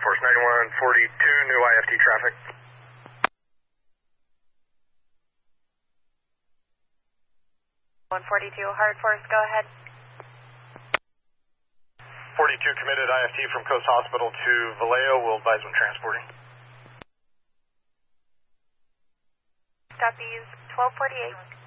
Force 9142, new IFT traffic. 142, Hard Force, go ahead. 42 committed IFT from Coast Hospital to Vallejo. We'll advise when transporting. Copy, 1248.